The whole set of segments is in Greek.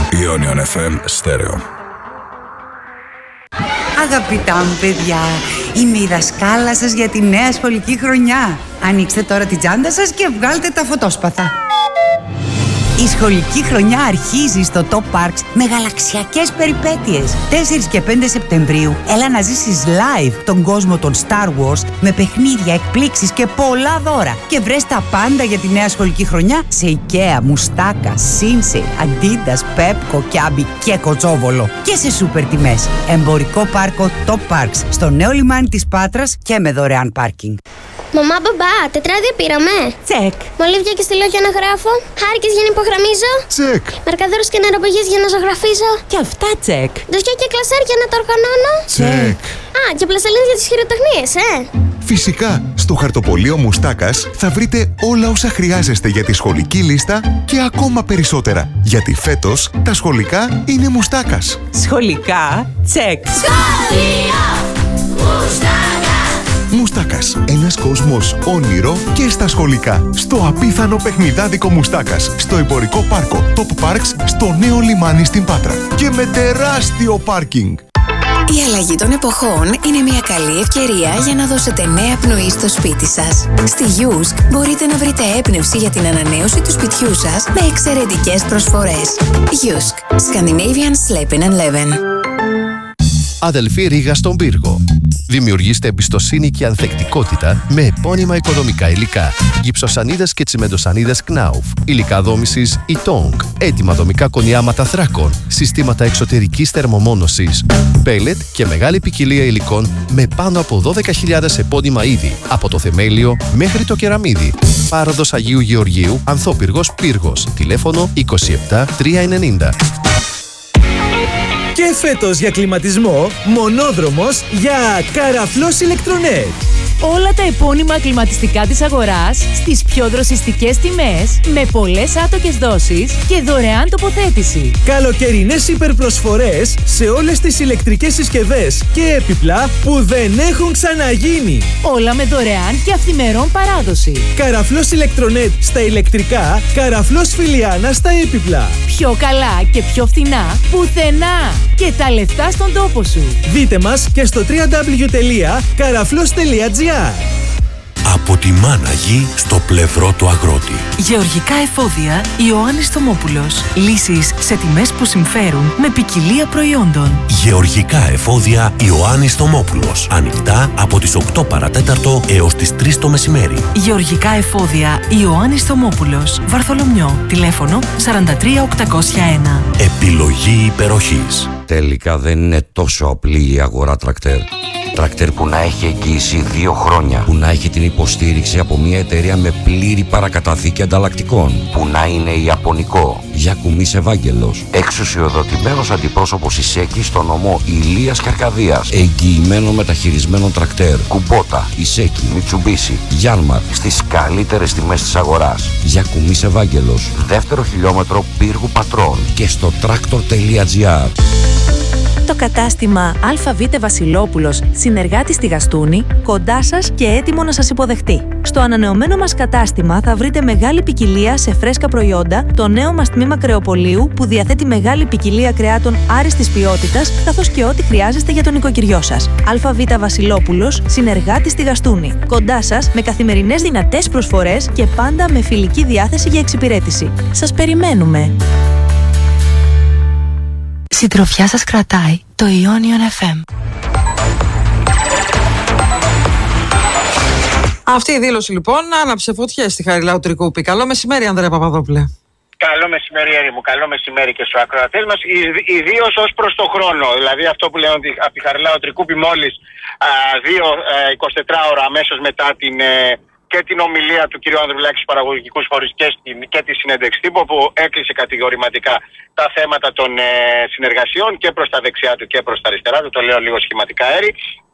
Ionian FM Stereo. Αγαπητά μου παιδιά, είμαι η δασκάλα σας για τη νέα σχολική χρονιά. Ανοίξτε τώρα την τσάντα σας και βγάλτε τα φωτόσπαθα. Η σχολική χρονιά αρχίζει στο Top Parks με γαλαξιακές περιπέτειες. 4 και 5 Σεπτεμβρίου έλα να ζήσεις live τον κόσμο των Star Wars με παιχνίδια, εκπλήξεις και πολλά δώρα. Και βρες τα πάντα για τη νέα σχολική χρονιά σε IKEA, Μουστάκα, Sinsei, Adidas, Pepco, Kiabi και Κοτσόβολο. Και σε σούπερ τιμές. Εμπορικό πάρκο Top Parks στο νέο λιμάνι της Πάτρας και με δωρεάν πάρκινγκ. Μαμά, μπαμπά, τετράδια πήραμε. Τσεκ. Μολύβια και στυλόγια να γράφω. Χάρκες για να υπογραμμίζω. Τσεκ. Μαρκαδόρους και νεροπογές για να ζωγραφίζω. Και αυτά τσεκ. Δοσιά και κλασάρια να τα οργανώνω. Τσεκ. Α, και πλαστελίνες για τις χειροτεχνίες, Φυσικά, στο χαρτοπολείο Μουστάκας θα βρείτε όλα όσα χρειάζεστε για τη σχολική λίστα και ακόμα περισσότερα. Γιατί φέτος τα σχολικά είναι Μουστάκας. Σχολικά τσεκ. Σχολείο Μουστάκα. Μουστάκας, ένας κόσμος όνειρο και στα σχολικά. Στο απίθανο παιχνιδάδικο Μουστάκας, στο εμπορικό πάρκο Top Parks, στο νέο λιμάνι στην Πάτρα. Και με τεράστιο πάρκινγκ. Η αλλαγή των εποχών είναι μια καλή ευκαιρία για να δώσετε νέα πνοή στο σπίτι σας. Στη Yusk μπορείτε να βρείτε έμπνευση για την ανανέωση του σπιτιού σας με εξαιρετικές προσφορές. Yusk, Scandinavian Slepen and Leven. Αδελφή Ρήγα στον πύργο. Δημιουργήστε εμπιστοσύνη και ανθεκτικότητα με επώνυμα οικοδομικά υλικά. Γυψοσανίδες και τσιμεντοσανίδες Knauf. Υλικά δόμησης Itong. Έτοιμα δομικά κονιάματα θράκων. Συστήματα εξωτερικής θερμομόνωσης. Πέλετ και μεγάλη ποικιλία υλικών με πάνω από 12.000 επώνυμα είδη. Από το θεμέλιο μέχρι το κεραμίδι. Πάροδος Αγίου Γεωργίου, Ανθόπυργος Πύργος. Τηλέφωνο 27 390. Και φέτος για κλιματισμό, μονόδρομος για Καραφλός Ηλεκτρονέτ. Όλα τα επώνυμα κλιματιστικά της αγοράς στις πιο δροσιστικές τιμές, με πολλές άτοκες δόσεις και δωρεάν τοποθέτηση. Καλοκαιρινές υπερπροσφορές σε όλες τις ηλεκτρικές συσκευές και έπιπλα που δεν έχουν ξαναγίνει. Όλα με δωρεάν και αυθημερών παράδοση. Καραφλός Ηλεκτρονέτ στα ηλεκτρικά, Καραφλός Φιλιάνα στα έπιπλα. Πιο καλά και πιο φθηνά πουθενά. Και τα λεφτά στον τόπο σου. Δείτε μας και στο www.karaflos.gr. Από τη μάνα γη στο πλευρό του αγρότη. Γεωργικά εφόδια Ιωάννης Θωμόπουλος. Λύσεις σε τιμές που συμφέρουν με ποικιλία προϊόντων. Γεωργικά εφόδια Ιωάννης Θωμόπουλος. Ανοιχτά από τις 8 παρατέταρτο έως τις 3 το μεσημέρι. Γεωργικά εφόδια Ιωάννης Θωμόπουλος. Βαρθολομιό. Τηλέφωνο 43801. Επιλογή υπεροχής. Τελικά δεν είναι τόσο απλή η αγορά τρακτέρ. Τρακτέρ που να έχει εγγύηση 2 χρόνια, που να έχει την υποστήριξη από μια εταιρεία με πλήρη παρακαταθήκη ανταλλακτικών, που να είναι ιαπωνικό. Γιακουμής Ευάγγελος, εξουσιοδοτημένος αντιπρόσωπος Ισέκη στο νομό Ηλίας και Αρκαδίας, εγγυημένο μεταχειρισμένο τρακτέρ, Κουμπότα, Ισέκη, Μιτσουμπίσι, Γιάνμαρ, στις καλύτερες τιμές της αγοράς. Γιακουμής Ευάγγελος, δεύτερο χιλιόμετρο Πύργου Πατρών και στο tractor.gr. Το κατάστημα ΑΒ Βασιλόπουλος, συνεργάτη στη Γαστούνη, κοντά σας και έτοιμο να σας υποδεχτεί. Στο ανανεωμένο μας κατάστημα θα βρείτε μεγάλη ποικιλία σε φρέσκα προϊόντα, το νέο μας τμήμα κρεοπολίου που διαθέτει μεγάλη ποικιλία κρεάτων άριστης ποιότητας, καθώς και ό,τι χρειάζεστε για τον οικοκυριό σας. ΑΒ Βασιλόπουλος, συνεργάτη στη Γαστούνη, κοντά σας με καθημερινές δυνατές προσφορές και πάντα με φιλική διάθεση για εξυπηρέτηση. Σας περιμένουμε! Συντροφιά σας κρατάει το Ionian FM. Αυτή η δήλωση λοιπόν άναψε φωτιές στη Χαριλάου Τρικούπη. Καλό μεσημέρι, Ανδρέα Παπαδόπουλε. Καλό μεσημέρι, Έρη μου. Καλό μεσημέρι και στους ακροατές μας. Ιδίως ως προς το χρόνο. Δηλαδή αυτό που λένε ότι από τη Χαριλάου Τρικούπη μόλις 2-24 ώρα αμέσως μετά και την ομιλία του κ. Ανδρουλάκη στους παραγωγικούς φορείς και τη συνέντευξη τύπου, που έκλεισε κατηγορηματικά τα θέματα των συνεργασιών και προς τα δεξιά του και προς τα αριστερά του. Το λέω λίγο σχηματικά, Έρη.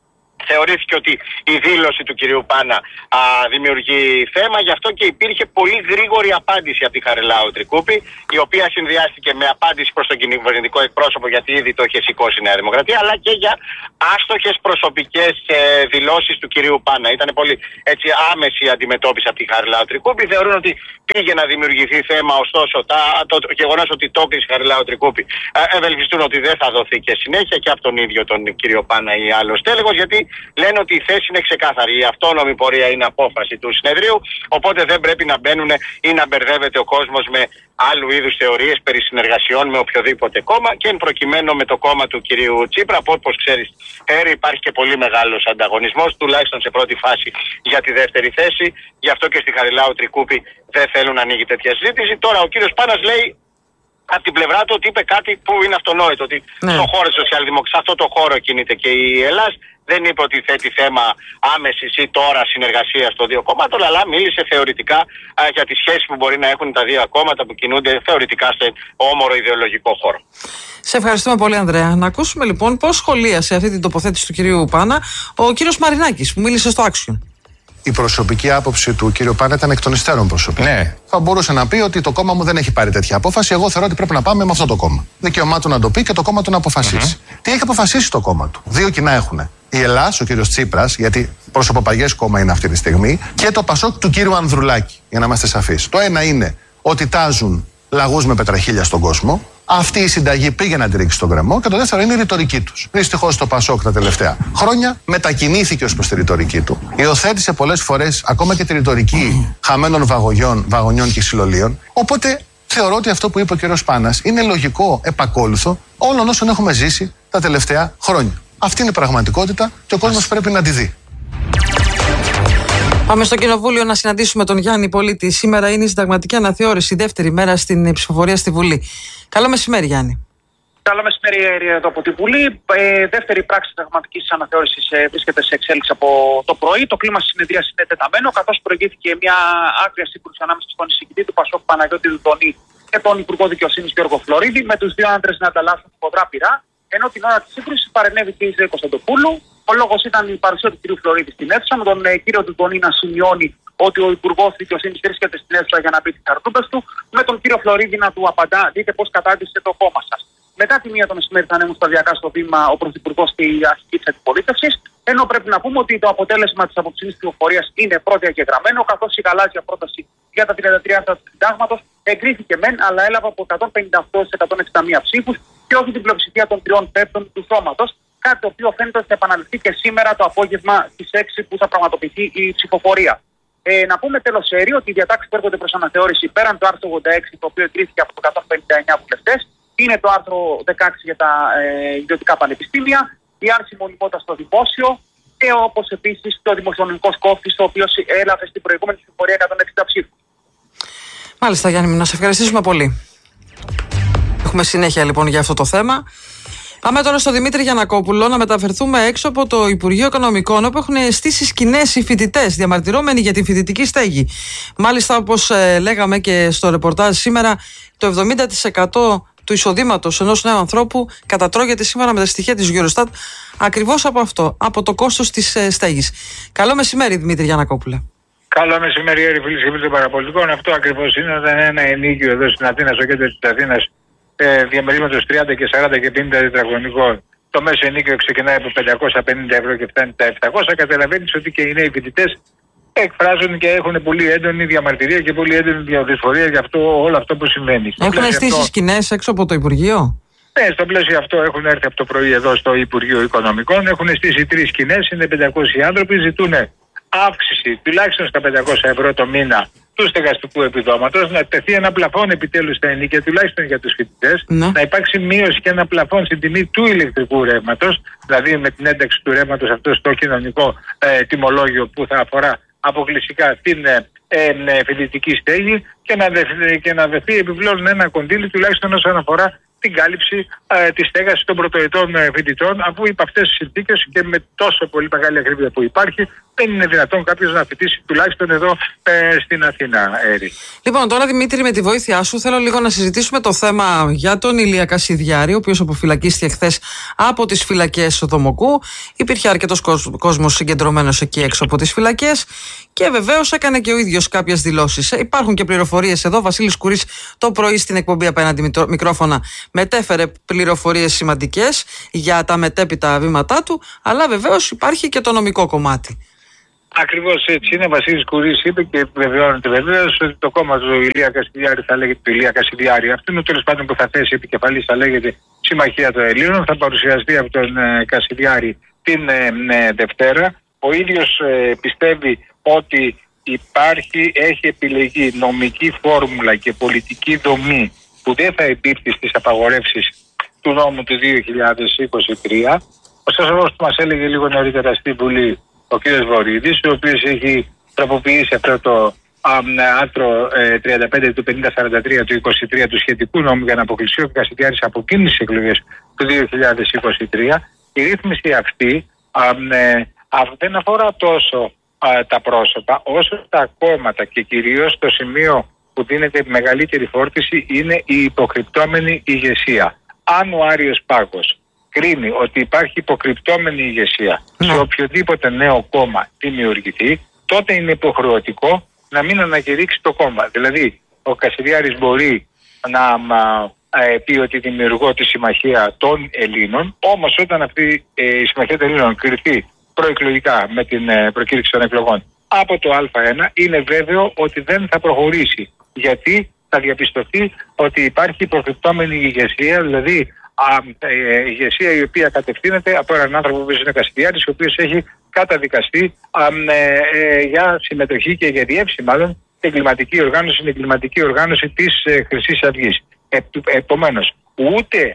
θεωρήθηκε ότι η δήλωση του κυρίου Πάνα δημιουργεί θέμα, γι' αυτό και υπήρχε πολύ γρήγορη απάντηση από τη Χαριλάου Τρικούπη, η οποία συνδυάστηκε με απάντηση προς τον κυβερνητικό εκπρόσωπο, γιατί ήδη το είχε σηκώσει η Νέα Δημοκρατία, αλλά και για άστοχες προσωπικές δηλώσεις του κυρίου Πάνα. Ήταν πολύ έτσι άμεση αντιμετώπιση από τη Χαριλάου Τρικούπη. Θεωρούν ότι πήγε να δημιουργηθεί θέμα, ωστόσο το γεγονός ότι το έκλεισε η Χαριλάου Τρικούπη ευελπιστούν ότι δεν θα δοθεί και συνέχεια και από τον ίδιο τον κύριο Πάνα ή άλλο τέλεχος, γιατί λένε ότι η θέση είναι ξεκάθαρη. Η αυτόνομη πορεία είναι απόφαση του συνεδρίου, οπότε δεν πρέπει να μπαίνουν ή να μπερδεύεται ο κόσμος με άλλου είδους θεωρίες περί συνεργασιών με οποιοδήποτε κόμμα, και εν προκειμένου με το κόμμα του κυρίου Τσίπρα, που όπως ξέρεις υπάρχει και πολύ μεγάλος ανταγωνισμός, τουλάχιστον σε πρώτη φάση για τη δεύτερη θέση. Γι' αυτό και στη Χαριλάου Τρικούπη δεν θέλουν να ανοίγει τέτοια συζήτηση. Τώρα ο κύριος Πάνας λέει από την πλευρά του ότι είπε κάτι που είναι αυτονόητο, ότι στον χώρο της σοσιαλδημοκρατίας, σε αυτό το χώρο κινείται και η Ελλάδα. Δεν είπε ότι θέτει θέμα άμεσης ή τώρα συνεργασίας των δύο κομμάτων, αλλά μίλησε θεωρητικά για τις σχέσεις που μπορεί να έχουν τα δύο κόμματα που κινούνται θεωρητικά σε όμορο ιδεολογικό χώρο. Σε ευχαριστούμε πολύ, Ανδρέα. Να ακούσουμε λοιπόν πώς σχολίασε αυτή την τοποθέτηση του κυρίου Πάνα ο κύριος Μαρινάκης, που μίλησε στο Action. Η προσωπική άποψη του κύριου Πάνα ήταν εκ των υστέρων προσωπική. Ναι. Θα μπορούσε να πει ότι το κόμμα μου δεν έχει πάρει τέτοια απόφαση. Εγώ θεωρώ ότι πρέπει να πάμε με αυτό το κόμμα. Δικαίωμά του να το πει και το κόμμα του να αποφασίσει. Τι έχει αποφασίσει το κόμμα του? Δύο κοινά έχουν. Η Ελλάδα, ο κύριος Τσίπρας, γιατί προσωποπαγές κόμμα είναι αυτή τη στιγμή, και το Πασόκ του κύριου Ανδρουλάκη, για να είμαστε σαφείς. Το ένα είναι ότι τάζουν λαγούς με πετραχίλια στον κόσμο. Αυτή η συνταγή πήγε να τη ρίξει στον γκρεμό. Και το δεύτερο είναι η ρητορική τους. Δυστυχώς το Πασόκ τα τελευταία χρόνια μετακινήθηκε ως προς τη ρητορική του. Υιοθέτησε πολλές φορές ακόμα και τη ρητορική χαμένων βαγονιών και ξυλολίων. Οπότε θεωρώ ότι αυτό που είπε ο κ. Πάνας είναι λογικό επακόλουθο όλων όσων έχουμε ζήσει τα τελευταία χρόνια. Αυτή είναι η πραγματικότητα και ο κόσμος πρέπει να τη δει. Πάμε στο Κοινοβούλιο να συναντήσουμε τον Γιάννη Πολίτη. Σήμερα είναι η συνταγματική αναθεώρηση, δεύτερη μέρα στην ψηφοφορία στη Βουλή. Καλό μεσημέρι, Γιάννη. Καλό μεσημέρι εδώ από τη Βουλή. Δεύτερη πράξη συνταγματικής αναθεώρησης βρίσκεται σε εξέλιξη από το πρωί. Το κλίμα της συνεδρίας είναι τεταμένο, καθώς προηγήθηκε μια άκρια σύγκρουση ανάμεσα στον εισηγητή του Πασόκ Παναγιώτη Δουδονή και τον Υπουργό Δικαιοσύνης Γιώργο Φλωρίδη, με τους δύο άντρες να ανταλλάσσουν χοντρά πυρά. Ενώ την ώρα της σύγκρουσης παρενέβη και η Ζέη Κωνσταντοπούλου. Ο λόγος ήταν η παρουσία του κ. Φλωρίδη στην αίθουσα, με τον κύριο Δουδονή να σημειώνει ότι ο Υπουργός Δικαιοσύνης βρίσκεται στην αίθουσα για να πει τις καρτούπες του, με τον κύριο Φλωρίδη να του απαντά: δείτε πώς κατάντησε το κόμμα σας. Μετά τη μία το μεσημέρι θα ανέβουν σταδιακά στο βήμα ο Πρωθυπουργός και η αρχική της αντιπολίτευσης. Ενώ πρέπει να πούμε ότι το αποτέλεσμα της αποψινής πληροφορίας είναι προδιαγεγραμμένο, καθώς η γαλάζια πρόταση για τα 33 του συντάγματος εγκρίθηκε μεν, αλλά έλαβε από 158 σε 161 ψήφους και όχι την πλειοψηφία των 3/5 του σώματος. Κάτι το οποίο φαίνεται ότι θα επαναληφθεί και σήμερα το απόγευμα στις 6 που θα πραγματοποιηθεί η ψηφοφορία. Να πούμε τέλος σερί ότι οι διατάξεις που έρχονται προς αναθεώρηση πέραν το άρθρο 86, το οποίο εγκρίθηκε από 159 βουλευτές, είναι το άρθρο 16 για τα ιδιωτικά πανεπιστήμια, η άρση μονιμότητας στο δημόσιο και όπως επίσης το δημοσιονομικό σκόφτης, το οποίο έλαβε στην προηγούμενη ψηφοφορία 160 ψήφους. Μάλιστα, Γιάννη, να σε ευχαριστήσουμε πολύ. Έχουμε συνέχεια λοιπόν για αυτό το θέμα. Πάμε τώρα στο Δημήτρη Γιαννακόπουλο να μεταφερθούμε έξω από το Υπουργείο Οικονομικών, όπου έχουν στήσει σκηνές οι φοιτητές, διαμαρτυρόμενοι για την φοιτητική στέγη. Μάλιστα, όπως λέγαμε και στο ρεπορτάζ σήμερα, το 70% του εισοδήματος ενός νέου ανθρώπου κατατρώγεται σήμερα με τα στοιχεία της Eurostat ακριβώς από αυτό, από το κόστος της στέγης. Καλό μεσημέρι, Δημήτρη Γιαννακόπουλε. Καλό μεσημέρι, φίλοι και φίλοι των παραπολιτικών. Αυτό ακριβώς είναι, όταν ένα ενίκιο εδώ στην Αθήνα, στο κέντρο της Αθήνας, διαμερίσματος 30 και 40 και 50 τετραγωνικών, το μέσο ενίκιο ξεκινάει από 550 ευρώ και φτάνει τα 700. Καταλαβαίνεις ότι και οι νέοι φοιτητές εκφράζουν και έχουν πολύ έντονη διαμαρτυρία και πολύ έντονη δυσφορία για όλο αυτό που συμβαίνει. Έχουν στήσει σκηνές έξω από το Υπουργείο. Ναι, στο πλαίσιο αυτό έχουν έρθει από το πρωί εδώ στο Υπουργείο Οικονομικών, έχουν στήσει 3 σκηνές, είναι 500 άνθρωποι, ζητούν αύξηση τουλάχιστον στα 500 ευρώ το μήνα του στεγαστικού επιδόματος, να τεθεί ένα πλαφόν επιτέλους στα ενοίκια, τουλάχιστον για τους φοιτητές, να υπάρξει μείωση και ένα πλαφόν στην τιμή του ηλεκτρικού ρεύματος, δηλαδή με την ένταξη του ρεύματος αυτό στο κοινωνικό τιμολόγιο που θα αφορά αποκλειστικά την φοιτητική στέγη, και να δεθεί επιπλέον ένα κονδύλι τουλάχιστον όσον αφορά την κάλυψη της στέγασης των πρωτοετών φοιτητών, αφού υπ' αυτές τις συνθήκες και με τόσο πολύ μεγάλη ακρίβεια που υπάρχει, δεν είναι δυνατόν κάποιος να φοιτήσει τουλάχιστον εδώ στην Αθήνα, Έρη. Λοιπόν, τώρα Δημήτρη, με τη βοήθειά σου, θέλω λίγο να συζητήσουμε το θέμα για τον Ηλία Κασιδιάρη, ο οποίος αποφυλακίστηκε χθες από τις φυλακές Δομοκού. Υπήρχε αρκετός κόσμος συγκεντρωμένος εκεί έξω από τις φυλακές και βεβαίως έκανε και ο ίδιος κάποιες δηλώσεις. Υπάρχουν και πληροφορίες εδώ. Βασίλης Κουρής το πρωί στην εκπομπή Απέναντι Μικρόφωνα μετέφερε πληροφορίες σημαντικές για τα μετέπειτα βήματά του, αλλά βεβαίως υπάρχει και το νομικό κομμάτι. Ακριβώς έτσι είναι. Βασίλης Κουρής είπε και βεβαιώνεται βεβαίως ότι το κόμμα του Ηλία Κασιδιάρη θα λέγεται του Ηλία Κασιδιάρη. Αυτό είναι τέλος πάντων που θα θέσει επικεφαλής, θα λέγεται Συμμαχία των Ελλήνων. Θα παρουσιαστεί από τον Κασιδιάρη την Δευτέρα. Ο ίδιος πιστεύει ότι έχει επιλεγεί νομική φόρμουλα και πολιτική δομή που δεν θα εμπίπτει στις απαγορεύσεις του νόμου του 2023. Ωστόσο, όπως μας έλεγε λίγο νωρίτερα στη Βουλή ο κ. Βορίδης, ο οποίος έχει τροποποιήσει αυτό το άρθρο 35 του 5043 του 23 του σχετικού νόμου για να αποκλειστεί ο Κασιδιάρης από εκείνες τις εκλογές του 2023, η ρύθμιση αυτή δεν αφορά τόσο τα πρόσωπα όσο τα κόμματα, και κυρίως το σημείο που δίνεται μεγαλύτερη φόρτιση είναι η υποκρυπτόμενη ηγεσία. Αν ο Άριος Πάγος κρίνει ότι υπάρχει υποκρυπτόμενη ηγεσία σε οποιοδήποτε νέο κόμμα δημιουργηθεί, τότε είναι υποχρεωτικό να μην ανακηρύξει το κόμμα. Δηλαδή, ο Κασιδιάρης μπορεί να πει ότι δημιουργώ τη Συμμαχία των Ελλήνων, όμως όταν αυτή η Συμμαχία των Ελλήνων κριθεί προεκλογικά με την προκήρυξη των εκλογών από το Α1, είναι βέβαιο ότι δεν θα προχωρήσει. Γιατί θα διαπιστωθεί ότι υπάρχει υποκρυπτόμενη ηγεσία, δηλαδή ηγεσία η οποία κατευθύνεται από έναν άνθρωπο που είναι ο Κασιδιάρης, ο οποίος έχει καταδικαστεί για συμμετοχή και για διεύση μάλλον στην εγκληματική οργάνωση της Χρυσής Αυγής. Επομένως, ούτε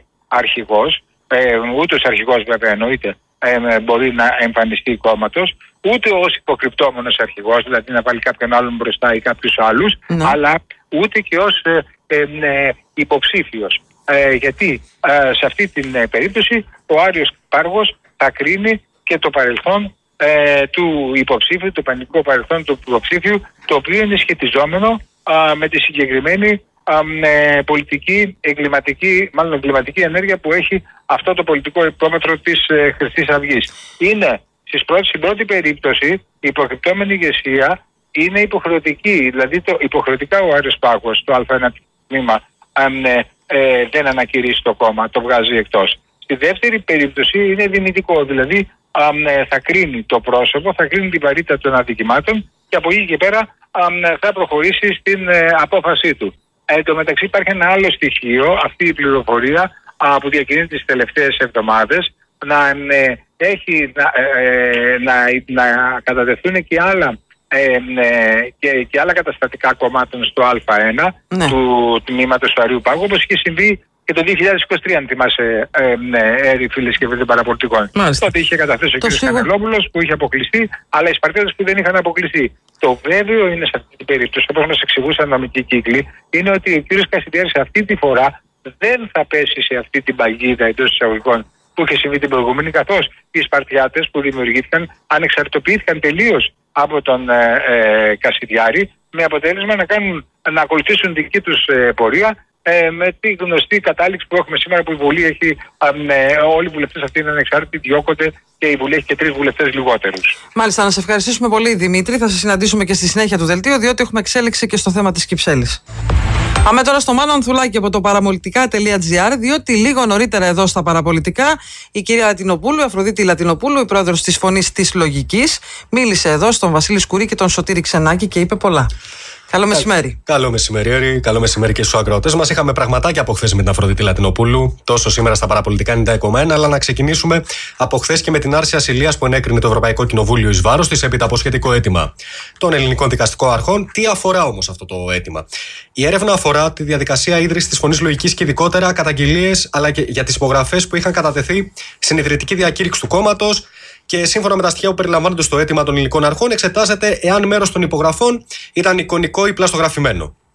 ως αρχηγός βέβαια εννοείται μπορεί να εμφανιστεί κόμματος, ούτε ως υποκρυπτόμενος αρχηγός, δηλαδή να βάλει κάποιον άλλον μπροστά ή κάποιους άλλους, αλλά ούτε και ως υποψήφιος. Γιατί σε αυτή την περίπτωση ο Άριος Πάγος θα κρίνει και το παρελθόν του υποψήφιου, το πανικό παρελθόν του υποψήφιου, το οποίο είναι σχετιζόμενο με τη συγκεκριμένη πολιτική, εγκληματική ενέργεια που έχει αυτό το πολιτικό υπόμετρο της Χρυσής Αυγής. Είναι στην πρώτη περίπτωση η υποκρυπτόμενη ηγεσία είναι υποχρεωτική, δηλαδή υποχρεωτικά ο Άριος Πάγος, το Α1 τμήμα, δεν ανακηρύσει το κόμμα, το βγάζει εκτός. Στη δεύτερη περίπτωση είναι δυνητικό, δηλαδή θα κρίνει το πρόσωπο, θα κρίνει την βαρύτητα των αδικημάτων και από εκεί και πέρα θα προχωρήσει στην απόφασή του. Εν τω μεταξύ υπάρχει ένα άλλο στοιχείο, αυτή η πληροφορία που διακινείται τις τελευταίες εβδομάδες, να κατατεθούν και άλλα καταστατικά κομμάτων στο Α1 του τμήματος του Αρίου Πάγου, όπως είχε συμβεί και το 2023, αν θυμάσαι, φίλες και φίλοι παραπολιτικών. Τότε είχε καταθέσει ο κ. Κανελόπουλος που είχε αποκλειστεί, αλλά οι Σπαρτέδες που δεν είχαν αποκλειστεί. Το βέβαιο είναι σε αυτή την περίπτωση, όπως μας εξηγούσαν νομικοί κύκλοι, είναι ότι ο κ. Κασιδιάρης αυτή τη φορά δεν θα πέσει σε αυτή την παγίδα εντός εισαγωγικών που είχε συμβεί την προηγούμενη, καθώς οι Σπαρτιάτες που δημιουργήθηκαν ανεξαρτητοποιήθηκαν τελείως από τον Κασιδιάρη, με αποτέλεσμα να ακολουθήσουν δική τους πορεία, με τη γνωστή κατάληξη που έχουμε σήμερα, που η Βουλή έχει όλοι οι βουλευτές αυτοί είναι ανεξάρτητοι, διώκονται και η Βουλή έχει και 3 βουλευτές λιγότερους. Μάλιστα, να σε ευχαριστήσουμε πολύ, Δημήτρη. Θα σε συναντήσουμε και στη συνέχεια του δελτίου, διότι έχουμε εξέλιξη και στο θέμα της Κυψέλης. Πάμε τώρα στο Μάνο Ανθουλάκη από το παραπολιτικά.gr, διότι λίγο νωρίτερα εδώ στα παραπολιτικά η κυρία Λατινοπούλου, Αφροδίτη Λατινοπούλου, η πρόεδρος της Φωνής της Λογικής, μίλησε εδώ στον Βασίλη Σκουρή και τον Σωτήρη Ξενάκη και είπε πολλά. Καλό μεσημέρι. Καλό μεσημέρι, καλό μεσημέρι και στους ακροατές μας. Είχαμε πραγματάκια από χθες με την Αφροδίτη Λατινοπούλου, τόσο σήμερα στα παραπολιτικά 90,1, αλλά να ξεκινήσουμε από χθες και με την άρση ασυλίας που ενέκρινε το Ευρωπαϊκό Κοινοβούλιο εις βάρος της έπειτα από σχετικό αίτημα των ελληνικών δικαστικών αρχών. Τι αφορά όμως αυτό το αίτημα? Η έρευνα αφορά τη διαδικασία ίδρυσης της Φωνής Λογικής και ειδικότερα καταγγελίες αλλά και για τις υπογραφές που είχαν κατατεθεί στην ιδρυτική διακήρυξη του κόμματος. Και σύμφωνα με τα στοιχεία που περιλαμβάνονται στο αίτημα των ελληνικών αρχών, εξετάζεται εάν μέρος των υπογραφών ήταν εικονικό ή πλαστογραφημένο.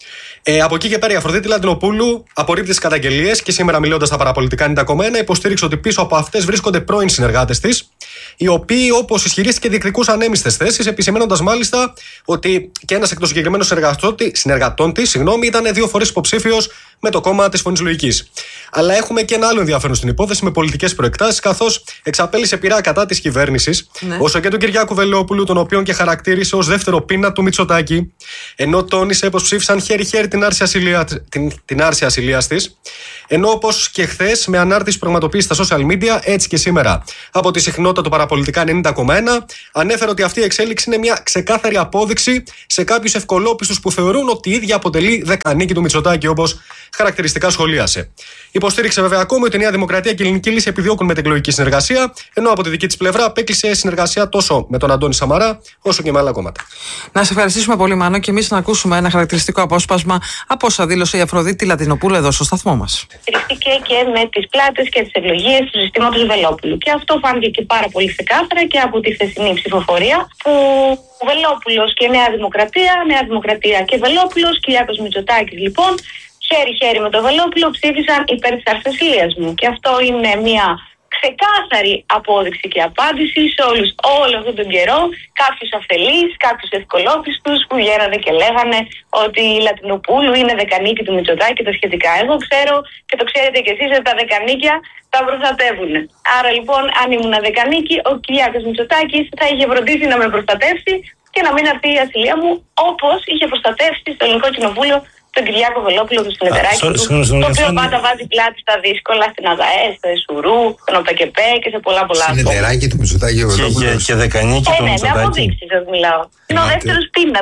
Από εκεί και πέρα η Αφροδίτη Λατινοπούλου απορρίπτει τις καταγγελίες και σήμερα, μιλώντας στα παραπολιτικά 91, υποστήριξε ότι πίσω από αυτές βρίσκονται πρώην συνεργάτες της, οι οποίοι, όπως ισχυρίστηκε, διεκδικούσαν έμιστες θέσεις, επισημαίνοντας μάλιστα ότι και ένας εκ των συγκεκριμένων συνεργατών της ήταν 2 φορές υποψήφιος με το κόμμα της Φωνής Λογικής. Αλλά έχουμε και ένα άλλο ενδιαφέρον στην υπόθεση με πολιτικές προεκτάσεις, καθώς εξαπέλυσε πειρά κατά της κυβέρνησης, όσο και τον Κυριάκου Βελόπουλου, τον οποίον και χαρακτήρισε ως δεύτερο πίνα του Μητσοτάκη, ενώ τόνισε πως ψήφισαν χέρι-χέρι την άρση ασυλίας της. Ενώ όπως και χθες, με ανάρτηση πραγματοποίηση στα social media, έτσι και σήμερα από τη συχνότητα του παραπολιτικά 90,1, ανέφερε ότι αυτή η εξέλιξη είναι μια ξεκάθαρη απόδειξη σε κάποιους ευκολόπιστους που θεωρούν ότι η ίδια αποτελεί δεκανίκη του Μητσοτάκη, όπως χαρακτηριστικά σχολίασε. Υποστήριξε βέβαια ακόμη ότι η Νέα Δημοκρατία και η Ελληνική Λύση επιδιώκουν μετεκλογική συνεργασία, ενώ από τη δική της πλευρά απέκλεισε συνεργασία τόσο με τον Αντώνη Σαμαρά, όσο και με άλλα κόμματα. Να σε ευχαριστήσουμε πολύ, Μάνο, και εμείς να ακούσουμε ένα χαρακτηριστικό απόσπασμα από όσα δήλωσε η Αφροδίτη Λατινοπούλου εδώ στο σταθμό μας. Και με τις πλάτες και τις ευλογίες του συστήματος Βελόπουλου. Και αυτό φάνηκε και πάρα πολύ ξεκάθαρα και από τη χθεσινή ψηφοφορία, που ο Βελόπουλος και Νέα Δημοκρατία και Βελόπουλος, Κυριάκος Μητσοτάκης λοιπόν, χέρι-χέρι με τον Βελόπουλο ψήφισαν υπέρ της αρσασίας μου. Και αυτό είναι μια ξεκάθαρη απόδειξη και απάντηση σε όλο αυτόν τον καιρό, κάποιους αφελείς, κάποιους ευκολόπιστους που βγαίνανε και λέγανε ότι η Λατινοπούλου είναι δεκανίκη του Μητσοτάκη και τα σχετικά. Εγώ ξέρω και το ξέρετε κι εσείς ότι τα δεκανίκια τα προστατεύουν. Άρα λοιπόν, αν ήμουν δεκανίκη, ο Κυριάκος Μητσοτάκης θα είχε φροντίσει να με προστατεύσει και να μην έρθει η ασυλία μου, όπως είχε προστατεύσει στο Ελληνικό Κοινοβούλιο τον Κυριάκο Βελόπουλο του Συνεταιράκη του, το οποίο πάντα βάζει πλάτη στα δύσκολα, στην ΑΔΑΕ, στο ΕΣΟΥΡΟΥ, στον ΟΠΕΚΕΠΕ και σε πολλά άλλα. Συνεταιράκη του Μητσοτάκη ο Βελόπουλος. Και δεκανίκη του Μητσοτάκη. Ναι, με αποδείξεις σας μιλάω. Είναι ο δεύτερος πίνα.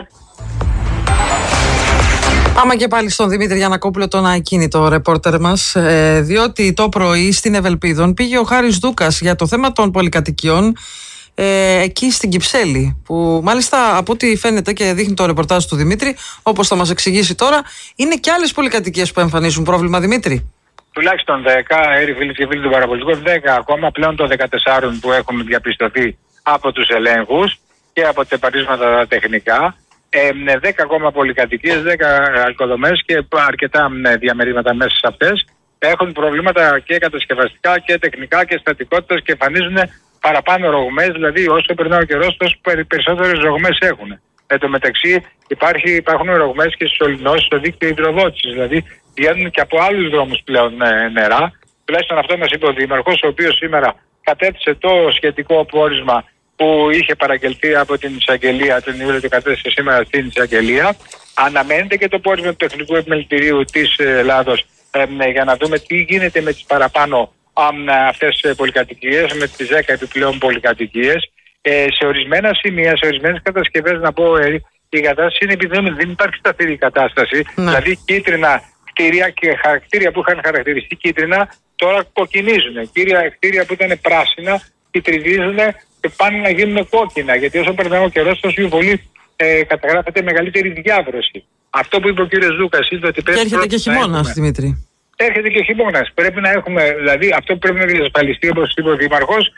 Πάμε και πάλι στον Δημήτρη Γιαννακόπουλο, τον ακίνητο ρεπόρτερ μας, διότι το πρωί στην Ευελπίδων πήγε ο Χάρης Δούκας για το θέμα των πολυκατοικιών εκεί στην Κυψέλη, που μάλιστα από ό,τι φαίνεται και δείχνει το ρεπορτάζ του Δημήτρη, όπως θα μας εξηγήσει τώρα, είναι και άλλες πολυκατοικίες που εμφανίζουν πρόβλημα, Δημήτρη. Τουλάχιστον 10, φίλοι και φίλοι του παραπολιτικού, 10 ακόμα, πλέον των 14 που έχουν διαπιστωθεί από τους ελέγχους και από τα επαρίσματα τεχνικά. 10 ακόμα πολυκατοικίες, 10 οικοδομές και αρκετά διαμερίσματα μέσα σε αυτές έχουν προβλήματα και κατασκευαστικά και τεχνικά και στατικότητας και εμφανίζουν παραπάνω ρογμές, δηλαδή όσο περνάει ο καιρός τόσο περισσότερες ρογμές έχουν. Εν τω μεταξύ υπάρχουν ρογμές και στις ολυνώσεις στο δίκτυο υδροδότησης, δηλαδή βγαίνουν και από άλλους δρόμους πλέον νερά. Τουλάχιστον αυτό μας είπε ο Δήμαρχος, ο οποίος σήμερα κατέθεσε το σχετικό πόρισμα που είχε παραγγελθεί από την εισαγγελία, τον Ιούλιο, και κατέθεσε σήμερα στην εισαγγελία. Αναμένεται και το πόρισμα του Τεχνικού Επιμελητηρίου της Ελλάδος για να δούμε τι γίνεται με τις παραπάνω αυτές τις πολυκατοικίες, με τις 10 επιπλέον πολυκατοικίες. Σε ορισμένα σημεία, σε ορισμένες κατασκευές, να πω, η κατάσταση είναι επειδή δεν υπάρχει σταθερή κατάσταση. Δηλαδή κίτρινα κτίρια και κτίρια που είχαν χαρακτηριστεί κίτρινα τώρα κοκκινίζουν. Κτίρια που ήταν πράσινα κυτρινίζουν και πάνε να γίνουν κόκκινα. Γιατί όσο περνάει ο καιρός, τόσο πολύ καταγράφεται μεγαλύτερη διάβρωση. Αυτό που είπε ο κύριος Δούκας είναι ότι πρέπει. Και έρχεται και χειμώνας, Δημήτρη. Έρχεται και χειμώνας. Πρέπει να έχουμε, δηλαδή αυτό που πρέπει να διασφαλιστεί, όπως είπε ο Δήμαρχος,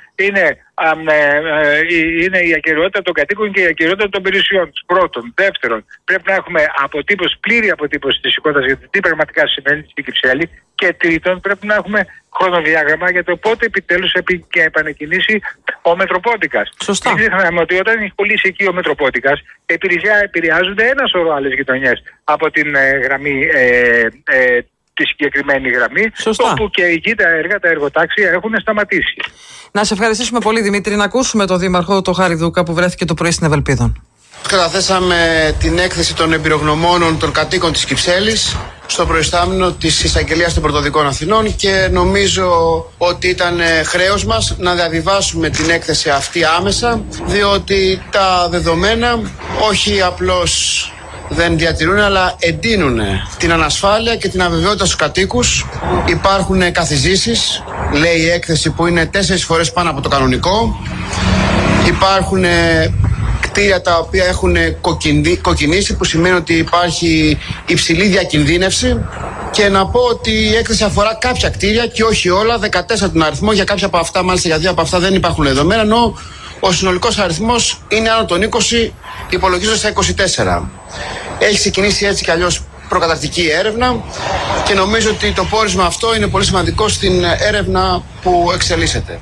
είναι η ακεραιότητα των κατοίκων και η ακεραιότητα των περιουσιών τους. Πρώτον. Δεύτερον, πρέπει να έχουμε πλήρη αποτύπωση της εικόνας για το τι πραγματικά συμβαίνει στην Κυψέλη. Και τρίτον, πρέπει να έχουμε χρονοδιάγραμμα για το πότε επιτέλους επανεκκινήσει ο Μετροπόντικας. Σωστά. Μην ξεχνάμε ότι όταν έχει κολλήσει εκεί ο Μετροπόντικας, επηρεάζονται ένα σωρό άλλες γειτονιές από την γραμμή. Τη συγκεκριμένη γραμμή, όπου και εκεί τα έργα, τα εργοτάξια έχουν σταματήσει. Να σε ευχαριστήσουμε πολύ, Δημήτρη. Να ακούσουμε τον Δήμαρχο, τον Χάρη Δούκα, που βρέθηκε το πρωί στην Ευελπίδων. Καταθέσαμε την έκθεση των εμπειρογνωμόνων των κατοίκων της Κυψέλης στο προϊστάμενο της Εισαγγελίας των Πρωτοδικών Αθηνών και νομίζω ότι ήταν χρέος μας να διαβιβάσουμε την έκθεση αυτή άμεσα, διότι τα δεδομένα όχι απλώς δεν διατηρούν, αλλά εντείνουν την ανασφάλεια και την αβεβαιότητα στους κατοίκους. Υπάρχουν καθιζήσεις, λέει η έκθεση, που είναι 4 φορές πάνω από το κανονικό. Υπάρχουν κτίρια τα οποία έχουν κοκκινήσει, που σημαίνει ότι υπάρχει υψηλή διακινδύνευση. Και να πω ότι η έκθεση αφορά κάποια κτίρια και όχι όλα, 14 τον αριθμό. Για κάποια από αυτά, μάλιστα για 2 από αυτά δεν υπάρχουν δεδομένα, ενώ ο συνολικός αριθμός είναι άνω των 20, υπολογίζονται στα 24. Έχει ξεκινήσει έτσι κι αλλιώς προκαταρκτική έρευνα και νομίζω ότι το πόρισμα αυτό είναι πολύ σημαντικό στην έρευνα που εξελίσσεται.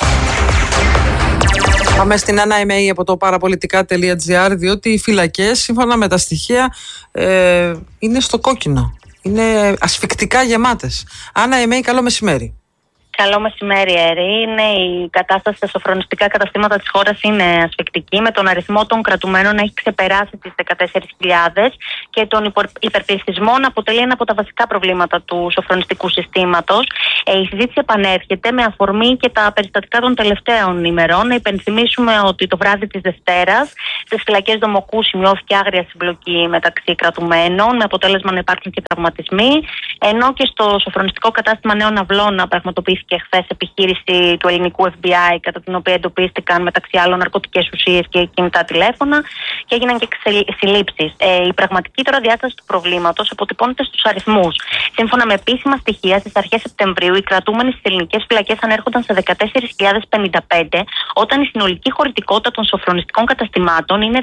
Πάμε στην Άννα Εμέη από το παραπολιτικά.gr, διότι οι φυλακές, σύμφωνα με τα στοιχεία, είναι στο κόκκινο. Είναι ασφικτικά γεμάτες. Άννα Εμέη, καλό μεσημέρι. Καλό μεσημέρι, Έρη. Η κατάσταση στα σοφρονιστικά καταστήματα της χώρας είναι ασφικτική, με τον αριθμό των κρατουμένων να έχει ξεπεράσει τις 14.000 και τον υπερπληθυσμό να αποτελεί ένα από τα βασικά προβλήματα του σοφρονιστικού συστήματος. Η συζήτηση επανέρχεται με αφορμή και τα περιστατικά των τελευταίων ημερών. Να υπενθυμίσουμε ότι το βράδυ της Δευτέρας στις φυλακές Δομοκού σημειώθηκε άγρια συμπλοκή μεταξύ κρατουμένων, με αποτέλεσμα να υπάρχουν και τραυματισμοί, ενώ και στο σοφρονιστικό κατάστημα Νέων Αυλών πραγματοποιήθηκε χθες επιχείρηση του ελληνικού FBI, κατά την οποία εντοπίστηκαν μεταξύ άλλων ναρκωτικές ουσίες και κινητά τηλέφωνα και έγιναν και συλλήψεις. Η πραγματική τώρα διάσταση του προβλήματος αποτυπώνεται στους αριθμούς. Σύμφωνα με επίσημα στοιχεία, στις αρχές Σεπτεμβρίου οι κρατούμενοι στις ελληνικές φυλακές ανέρχονταν σε 14.055, όταν η συνολική χωρητικότητα των σοφρονιστικών καταστημάτων είναι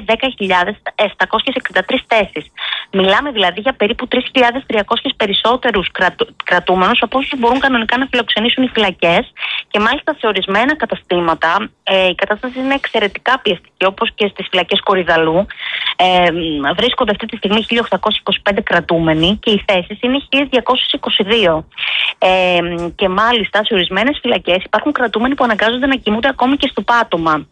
10.763 θέσεις. Μιλάμε δηλαδή για περίπου 3.300 περισσότερους κρατούμενους από όσους μπορούν κανονικά να φιλοξενήσουν οι φυλακές, και μάλιστα σε ορισμένα καταστήματα η κατάσταση είναι εξαιρετικά πιεστική, όπως και στις φυλακές Κορυδαλού. Βρίσκονται αυτή τη στιγμή 1.825 κρατούμενοι και οι θέσεις είναι 1.222. Και μάλιστα σε ορισμένες φυλακές υπάρχουν κρατούμενοι που αναγκάζονται να κοιμούνται ακόμη και στο πάτωμα.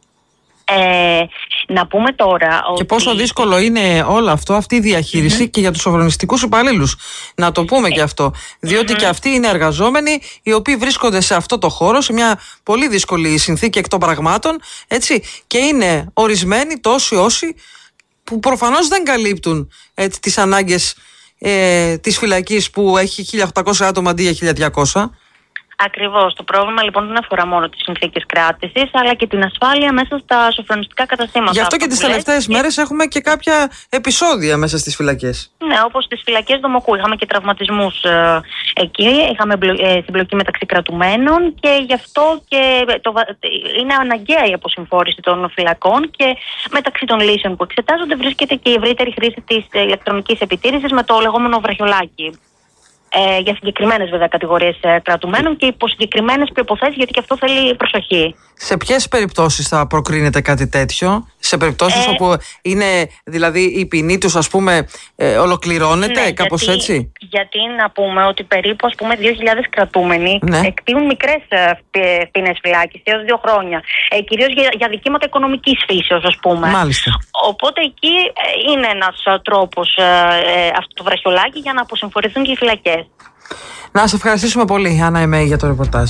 Να πούμε τώρα ότι... Και πόσο δύσκολο είναι όλο αυτό, αυτή η διαχείριση και για τους σοφρονιστικούς υπαλλήλους. Να το πούμε και αυτό. Διότι και αυτοί είναι εργαζόμενοι οι οποίοι βρίσκονται σε αυτό το χώρο, σε μια πολύ δύσκολη συνθήκη εκ των πραγμάτων, έτσι, και είναι ορισμένοι τόσοι όσοι που προφανώς δεν καλύπτουν τις ανάγκες της φυλακής που έχει 1.800 άτομα αντί για 1.200. Ακριβώς. Το πρόβλημα λοιπόν δεν αφορά μόνο τις συνθήκες κράτησης, αλλά και την ασφάλεια μέσα στα σοφρονιστικά καταστήματα. Γι' αυτό και τις τελευταίες μέρες έχουμε και κάποια επεισόδια μέσα στις φυλακές. Ναι, όπως στις φυλακές Δομοκού. Είχαμε και τραυματισμούς εκεί, είχαμε συμπλοκή μεταξύ κρατουμένων και γι' αυτό και είναι αναγκαία η αποσυμφόρηση των φυλακών, και μεταξύ των λύσεων που εξετάζονται βρίσκεται και η ευρύτερη χρήση της ηλεκτρονικής επιτήρησης με το λεγόμενο βραχιολάκι. Για συγκεκριμένες βέβαια κατηγορίες κρατουμένων και υπό συγκεκριμένες προϋποθέσεις, γιατί και αυτό θέλει προσοχή. Σε ποιες περιπτώσεις θα προκρίνεται κάτι τέτοιο? Σε περιπτώσεις όπου είναι δηλαδή η ποινή τους, ας πούμε, ολοκληρώνεται, ναι, κάπως έτσι? Γιατί να πούμε ότι περίπου, ας πούμε, 2.000 κρατούμενοι εκτείουν μικρές ποινές φυλάκισης έως 2 χρόνια. Κυρίως για δικήματα οικονομικής φύσεως, ας πούμε. Μάλιστα. Οπότε εκεί είναι ένας τρόπος αυτό το βραχιολάκι για να αποσυμφορηθούν και οι φυλακές. Να σε ευχαριστήσουμε πολύ, Άννα Εμέη, για το ρεπορτάζ.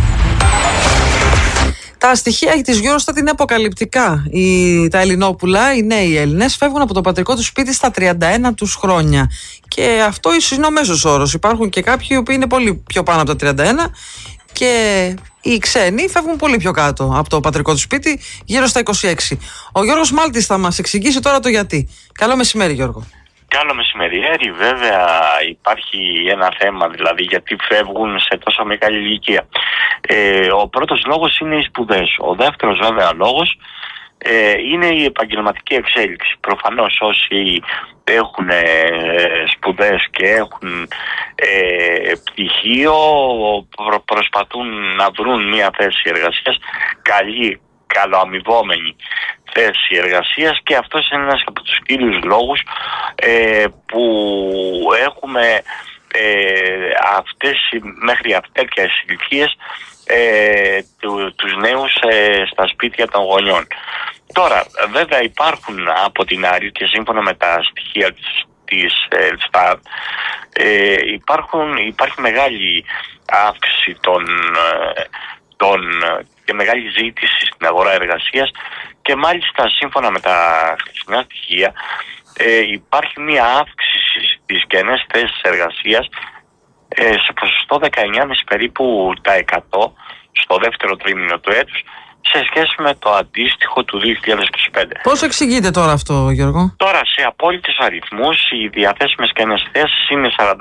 Τα στοιχεία της Eurostat είναι αποκαλυπτικά. Τα Ελληνόπουλα, οι νέοι Έλληνες, φεύγουν από το πατρικό τους σπίτι στα 31 τους χρόνια. Και αυτό ίσως είναι ο μέσος όρος. Υπάρχουν και κάποιοι οι οποίοι είναι πολύ πιο πάνω από τα 31 και οι ξένοι φεύγουν πολύ πιο κάτω από το πατρικό του σπίτι, γύρω στα 26. Ο Γιώργος Μάλτης θα μας εξηγήσει τώρα το γιατί. Καλό μεσημέρι, Γιώργο. Καλό μεσημέρι. Βέβαια υπάρχει ένα θέμα, δηλαδή γιατί φεύγουν σε τόσο μεγάλη ηλικία. Ο πρώτος λόγος είναι οι σπουδές. Ο δεύτερος βέβαια λόγος είναι η επαγγελματική εξέλιξη. Προφανώς όσοι έχουν σπουδές και έχουν πτυχίο προσπαθούν να βρουν μια θέση εργασίας καλή, καλοαμοιβόμενη θέση εργασίας, και αυτός είναι ένας από τους κύριους λόγους που έχουμε μέχρι τέτοιες ηλικίες τους νέους στα σπίτια των γονιών. Τώρα βέβαια υπάρχουν από την άλλη, και σύμφωνα με τα στοιχεία της Ελστάτ, υπάρχει μεγάλη αύξηση και μεγάλη ζήτηση στην αγορά εργασίας, και μάλιστα σύμφωνα με τα χθεσινά στοιχεία υπάρχει μια αύξηση στις κενές θέσεις εργασίας σε ποσοστό 19,5 περίπου τα 100 στο δεύτερο τρίμηνο του έτους σε σχέση με το αντίστοιχο του 2025. Πώς εξηγείται τώρα αυτό, Γιώργο? Τώρα σε απόλυτους αριθμούς οι διαθέσιμες κενές θέσεις είναι 46.300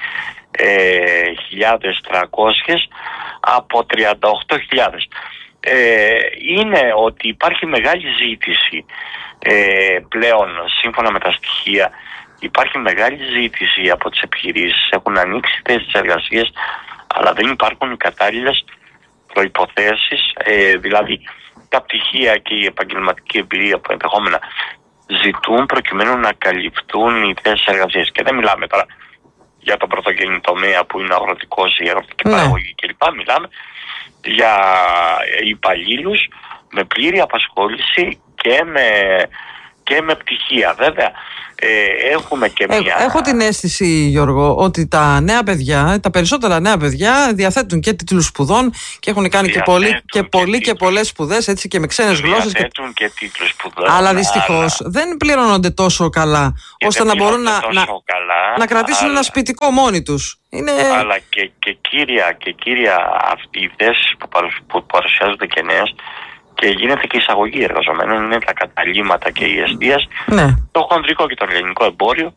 από 38.000. Είναι ότι υπάρχει μεγάλη ζήτηση πλέον, σύμφωνα με τα στοιχεία υπάρχει μεγάλη ζήτηση από τις επιχειρήσεις, έχουν ανοίξει θέσεις εργασίας, αλλά δεν υπάρχουν οι κατάλληλες προϋποθέσεις, δηλαδή τα πτυχία και η επαγγελματική εμπειρία που ενδεχόμενα ζητούν προκειμένου να καλυφθούν οι θέσεις εργασίας. Και δεν μιλάμε τώρα για τον πρωτογενή τομέα που είναι αγροτικός, η αγροτική παραγωγή κλπ. Μιλάμε για υπαλλήλους με πλήρη απασχόληση και με πτυχία. Βέβαια, έχουμε και μια... Έχω την αίσθηση, Γιώργο, ότι τα νέα παιδιά, τα περισσότερα νέα παιδιά διαθέτουν και τίτλους σπουδών και έχουν κάνει και πολλές σπουδές, έτσι, και με ξένες γλώσσες. Διαθέτουν και τίτλους σπουδών. Αλλά δυστυχώς δεν πληρώνονται τόσο καλά ώστε να μπορούν να κρατήσουν ένα σπιτικό μόνοι τους. Αλλά και κύρια αυτή οι θέσεις που παρουσιάζονται και νέες, και γίνεται και εισαγωγή εργαζομένων, είναι τα καταλύματα και η εστίαση, το χονδρικό και το ελληνικό εμπόριο.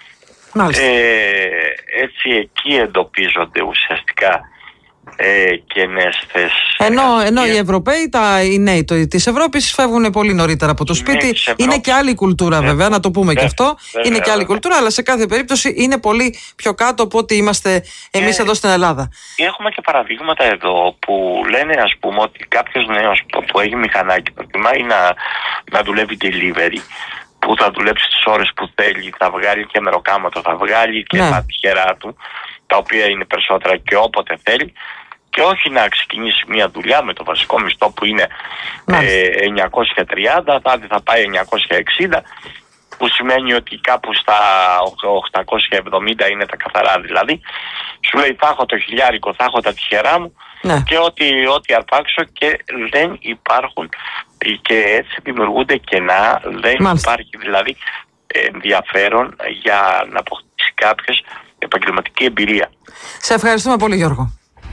Έτσι εκεί εντοπίζονται ουσιαστικά και νέες θέσεις. Ενώ οι Ευρωπαίοι, οι νέοι της Ευρώπης φεύγουν πολύ νωρίτερα από το σπίτι. Είναι και άλλη κουλτούρα βέβαια, να το πούμε και αυτό. Είναι και άλλη κουλτούρα, αλλά σε κάθε περίπτωση είναι πολύ πιο κάτω από ό,τι είμαστε εμείς εδώ στην Ελλάδα. Έχουμε και παραδείγματα εδώ που λένε, ας πούμε, ότι κάποιος νέος που έχει μηχανάκι προτιμάει να δουλεύει delivery, που θα δουλέψει τις ώρες που θέλει, θα βγάλει και μεροκάματο, θα βγάλει και τα τυχερά του, τα οποία είναι περισσότερα και όποτε θέλει, και όχι να ξεκινήσει μια δουλειά με το βασικό μισθό που είναι 930, θα πάει 960, που σημαίνει ότι κάπου στα 870 είναι τα καθαρά. Δηλαδή σου λέει θα έχω το χιλιάρικο, θα έχω τα τυχερά μου και ό,τι αρπάξω, και δεν υπάρχουν, και έτσι δημιουργούνται κενά. Δεν υπάρχει δηλαδή ενδιαφέρον για να αποκτήσει κάποιος επαγγελματική εμπειρία. Σε ευχαριστούμε πολύ, Γιώργο.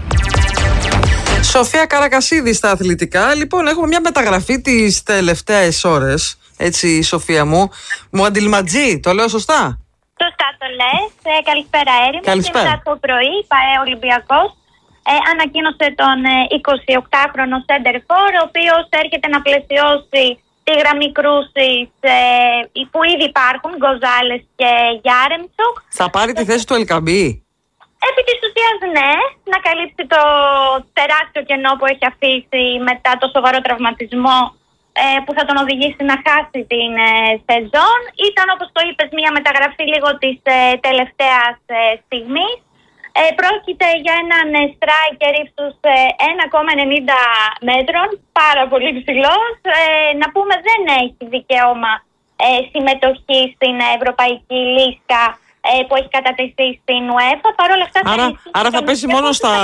Σοφία Καρακασίδη στα αθλητικά. Λοιπόν, έχουμε μια μεταγραφή τις τελευταίες ώρες. Έτσι, Σοφία μου αντιληματζεί, το λέω σωστά? Σωστά το λες. Καλησπέρα, Έρημο. Καλησπέρα. Σήμερα το πρωί η ΠΑΕ Ολυμπιακός ανακοίνωσε τον 28χρονο σέντερφορ, ο οποίος έρχεται να πλαισιώσει τη γραμμή κρούσης που ήδη υπάρχουν, Γκοζάλες και Γιάρεμτσοκ. Θα πάρει τη θέση του Ελκαμπή? Επί της ουσίας ναι, να καλύψει το τεράστιο κενό που έχει αφήσει μετά το σοβαρό τραυματισμό που θα τον οδηγήσει να χάσει την σεζόν. Ήταν, όπως το είπες, μια μεταγραφή λίγο της τελευταίας στιγμής. Πρόκειται για έναν striker ύψους 1,90 μέτρων, πάρα πολύ ψηλός. Να πούμε δεν έχει δικαίωμα συμμετοχή στην Ευρωπαϊκή Λίστα που έχει κατατεθεί στην UEFA. Παρ' όλα αυτά άρα θα πέσει μόνο στα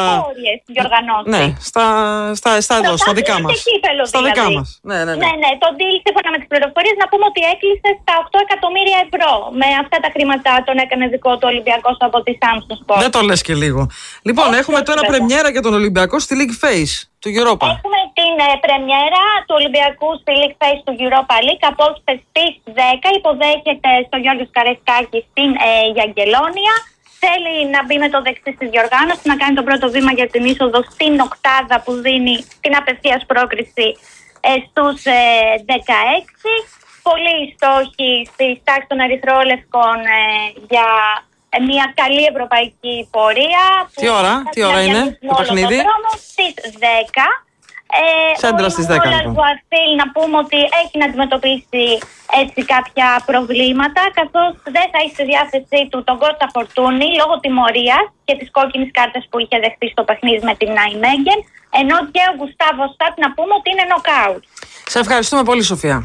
δικά μας. Στα δικά μας. Ναι, το deal, σύμφωνα με τις πληροφορίες, να πούμε ότι έκλεισε στα 8 εκατομμύρια ευρώ. Με αυτά τα χρήματα τον έκανε δικό του Ολυμπιακός από τη Samsung Sport. Δεν το λες και λίγο. Λοιπόν, έχουμε τώρα πρεμιέρα για τον Ολυμπιακό στη League Phase του Europa. Έχουμε την πρεμιέρα του Ολυμπιακού στη League Phase του Europa League. Απόψε στις 10 υποδέχεται στο Γιώργος Καρεσκάκη στην Γιαγγελόνια. Θέλει να μπει με το δεξί στη διοργάνωση, να κάνει το πρώτο βήμα για την είσοδο στην οκτάδα που δίνει την απευθείας πρόκριση στους 16. Πολλοί στόχοι στη τάξη των ερυθρόλευκων για μια καλή ευρωπαϊκή πορεία. Τι ώρα είναι το παιχνίδι? Στις 10. Σέντρα στις 10. Να πούμε ότι έχει να αντιμετωπίσει έτσι κάποια προβλήματα, καθώς δεν θα έχει στη διάθεσή του τον Κώστα Φορτούνη λόγω τιμωρίας και της κόκκινης κάρτας που είχε δεχτεί στο παιχνίδι με την Νάιμέγγεν, ενώ και ο Γκουστάβο Στάτ να πούμε ότι είναι νοκάουτ. Σε ευχαριστούμε πολύ, Σοφία.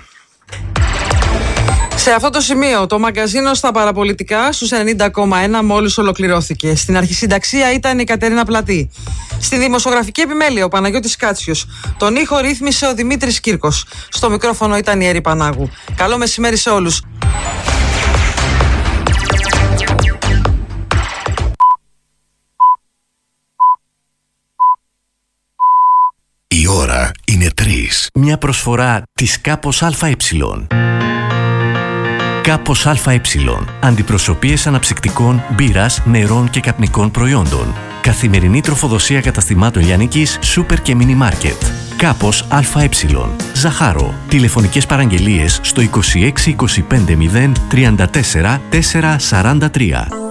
Σε αυτό το σημείο, το μαγκαζίνο στα παραπολιτικά στους 90,1 μόλις ολοκληρώθηκε. Στην αρχισυνταξία ήταν η Κατερίνα Πλατή. Στη δημοσιογραφική επιμέλεια ο Παναγιώτης Κάτσιος. Τον ήχο ρύθμισε ο Δημήτρης Κύρκος. Στο μικρόφωνο ήταν η Έρη Πανάγου. Καλό μεσημέρι σε όλους. Η ώρα είναι 3. Μια προσφορά της Κάπος ΑΕ. Κάπος ΑΕ. Αντιπροσωπείες αναψυκτικών, μπύρας, νερών και καπνικών προϊόντων. Καθημερινή τροφοδοσία καταστημάτων λιανικής, σούπερ και μίνι μάρκετ. Κάπος ΑΕ. Ζαχάρο. Τηλεφωνικές παραγγελίες στο 26 25 0 34 443.